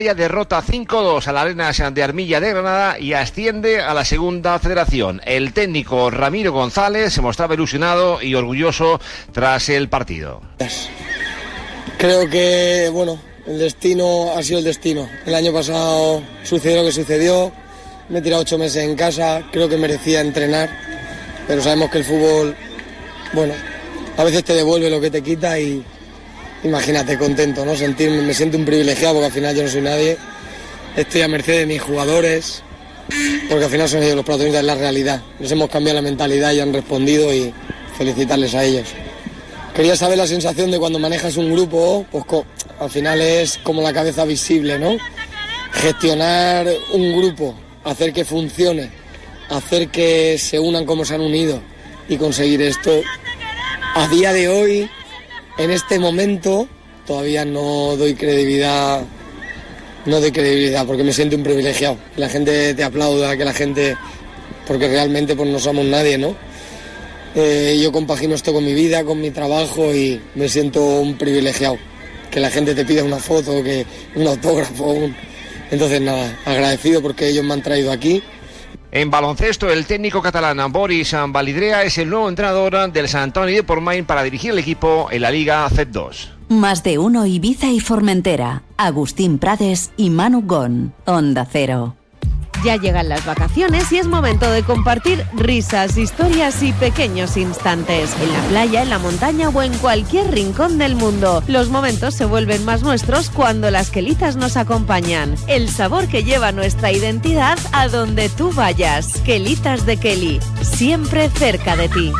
Derrota 5-2 a la Arenas de Armilla de Granada y asciende a la segunda federación. El técnico Ramiro González se mostraba ilusionado y orgulloso tras el partido. Creo que, el destino ha sido el destino. El año pasado sucedió lo que sucedió, me he tirado 8 meses en casa, creo que merecía entrenar, pero sabemos que el fútbol, a veces te devuelve lo que te quita y imagínate, contento, ¿no? Me siento un privilegiado porque al final yo no soy nadie. Estoy a merced de mis jugadores, porque al final son ellos los protagonistas de la realidad. Les hemos cambiado la mentalidad y han respondido y felicitarles a ellos. Quería saber la sensación de cuando manejas un grupo, pues al final es como la cabeza visible, ¿no? Gestionar un grupo, hacer que funcione, hacer que se unan como se han unido y conseguir esto. A día de hoy, en este momento, todavía no doy credibilidad porque me siento un privilegiado. Que la gente te aplauda, porque realmente pues no somos nadie, ¿no? Yo compagino esto con mi vida, con mi trabajo y me siento un privilegiado. Que la gente te pida una foto, que un autógrafo, Entonces nada, agradecido porque ellos me han traído aquí. En baloncesto, el técnico catalán Boris Validrea es el nuevo entrenador del Sant Antoni de Portmany para dirigir el equipo en la Liga CEP2. Más de uno Ibiza y Formentera. Agustín Prades y Manu Gon. Onda Cero. Ya llegan las vacaciones y es momento de compartir risas, historias y pequeños instantes. En la playa, en la montaña o en cualquier rincón del mundo. Los momentos se vuelven más nuestros cuando las quelitas nos acompañan. El sabor que lleva nuestra identidad a donde tú vayas. Quelitas de Kelly, siempre cerca de ti.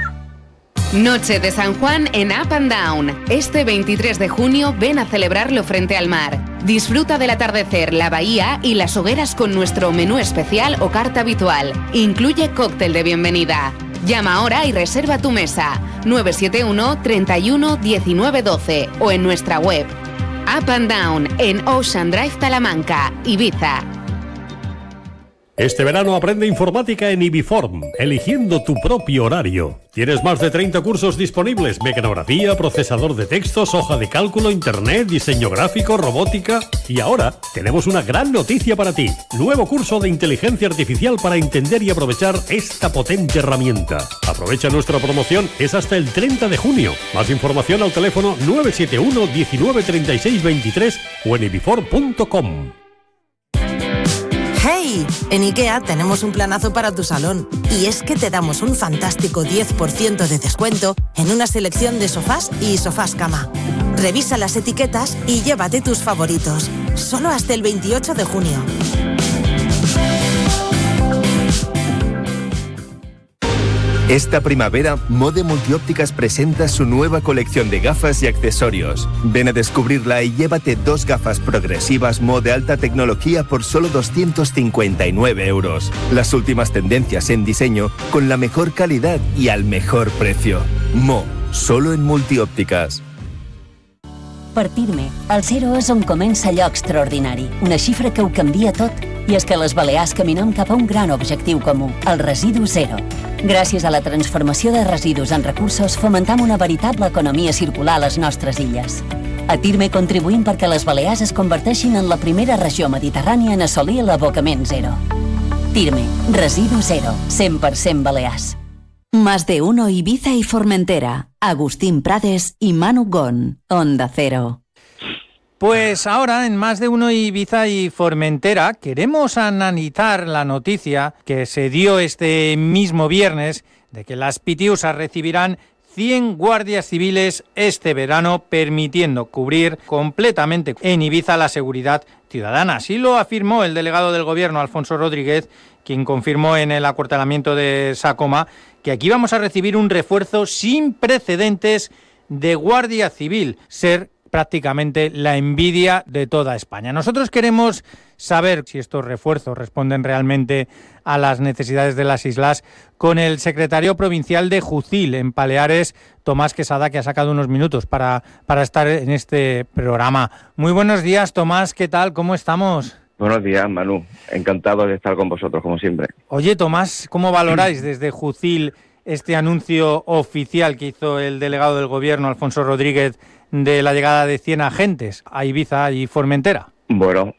Noche de San Juan en Up and Down. Este 23 de junio ven a celebrarlo frente al mar. Disfruta del atardecer, la bahía y las hogueras con nuestro menú especial o carta habitual. Incluye cóctel de bienvenida. Llama ahora y reserva tu mesa. 971 31 19 12 o en nuestra web. Up and Down en Ocean Drive Talamanca, Ibiza. Este verano aprende informática en Ibiform, eligiendo tu propio horario. Tienes más de 30 cursos disponibles: mecanografía, procesador de textos, hoja de cálculo, internet, diseño gráfico, robótica. Y ahora tenemos una gran noticia para ti: nuevo curso de inteligencia artificial para entender y aprovechar esta potente herramienta. Aprovecha nuestra promoción, es hasta el 30 de junio. Más información al teléfono 971 19 36 23 o en ibiform.com. ¡Hey! En IKEA tenemos un planazo para tu salón. Y es que te damos un fantástico 10% de descuento en una selección de sofás y sofás cama. Revisa las etiquetas y llévate tus favoritos. Solo hasta el 28 de junio. Esta primavera, Mode Multiópticas presenta su nueva colección de gafas y accesorios. Ven a descubrirla y llévate 2 gafas progresivas Mode alta tecnología por solo 259 euros. Las últimas tendencias en diseño con la mejor calidad y al mejor precio. Mo, solo en Multiópticas. Partir-me. El 0 és on comença allò extraordinari. Una xifra que ho canvia tot. I és que les Balears caminem cap a un gran objectiu comú, el residu zero. Gràcies a la transformació de residus en recursos, fomentam una veritable economia circular a les nostres illes. A TIRME contribuïm perquè les Balears es converteixin en la primera regió mediterrània en assolir l'abocament zero. TIRME, residu zero, 100% Balears. Más de uno Ibiza y Formentera. Agustín Prades y Manu Gon. Onda Cero. Pues ahora en Más de uno Ibiza y Formentera queremos analizar la noticia que se dio este mismo viernes de que las Pitiusas recibirán 100 guardias civiles este verano, permitiendo cubrir completamente en Ibiza la seguridad ciudadana. Así lo afirmó el delegado del Gobierno, Alfonso Rodríguez, quien confirmó en el acuartelamiento de Sacoma que aquí vamos a recibir un refuerzo sin precedentes de Guardia Civil, ser prácticamente la envidia de toda España. Nosotros queremos saber si estos refuerzos responden realmente a las necesidades de las islas con el secretario provincial de Jucil en Baleares, Tomás Quesada, que ha sacado unos minutos para estar en este programa. Muy buenos días, Tomás, ¿qué tal? ¿Cómo estamos? Buenos días, Manu. Encantado de estar con vosotros, como siempre. Oye, Tomás, ¿cómo valoráis desde Jucil este anuncio oficial que hizo el delegado del Gobierno, Alfonso Rodríguez, de la llegada de 100 agentes a Ibiza y Formentera? Bueno,